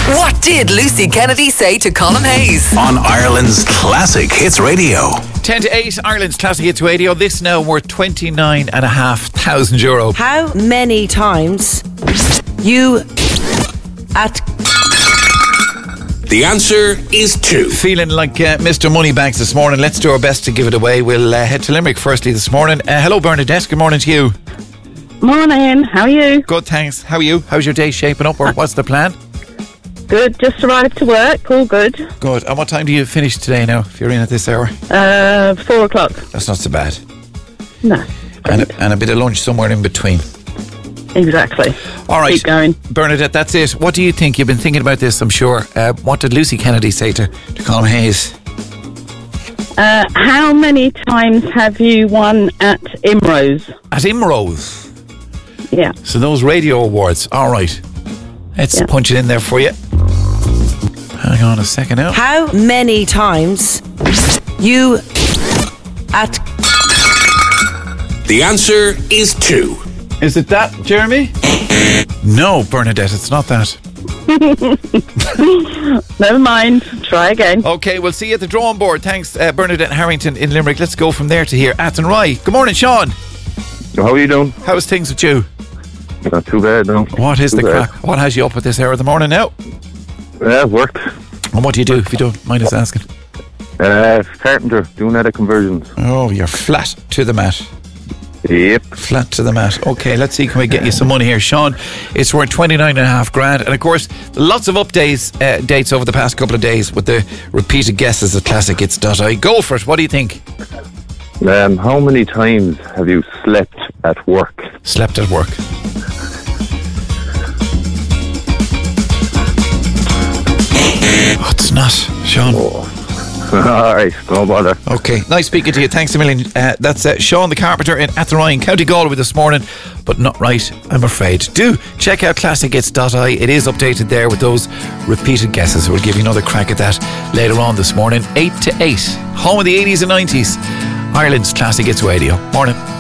What did Lucy Kennedy say to Colin Hayes? On Ireland's Classic Hits Radio. 10 to 8, Ireland's Classic Hits Radio. This now worth €29,500. How many times you at... The answer is 2. Feeling like Mr. Moneybags this morning. Let's do our best to give it away. We'll head to Limerick firstly this morning. Hello, Bernadette. Good morning to you. Morning, how are you? Good, thanks. How are you? How's your day shaping up, or what's the plan? Good, just arrived to work, all good. Good. And what time do you finish today now, if you're in at this hour? 4 o'clock. That's not so bad. No. And a bit of lunch somewhere in between. Exactly. All right. Keep going. Bernadette, that's it. What do you think? You've been thinking about this, I'm sure. What did Lucy Kennedy say to Colin Hayes? How many times have you won at IMROs? At IMROs? Yeah. So those radio awards. All right. Let's punch it in there for you. Hang on a second now. How many times you at... The answer is 2. Is it that, Jeremy? No, Bernadette, it's not that. Never mind. Try again. Okay, we'll see you at the drawing board. Thanks, Bernadette Harrington in Limerick. Let's go from there to here. Athenry. Good morning, Sean. How are you doing? How's things with you? Not too bad, no. What is the crack? What has you up at this hour of the morning now? Worked. And what do you do, if you don't mind us asking? Carpenter, doing attic conversions. Oh, you're flat to the mat. Yep. Flat to the mat. Okay, let's see, can we get you some money here, Sean? It's worth $29,500. And of course, lots of dates over the past couple of days with the repeated guesses at ClassicHits.ie. Go for it. What do you think? How many times have you slept at work? Slept at work. Oh, it's not, Sean. Alright, no bother. Okay, nice speaking to you. Thanks a million. That's Sean the Carpenter in Athenry, County Galway this morning, but not right, I'm afraid. Do check out ClassicHits.ie. It is updated there with those repeated guesses. We'll give you another crack at that later on this morning. 8 to 8. Home of the 80s and 90s. Ireland's Classic Hits Radio. Morning.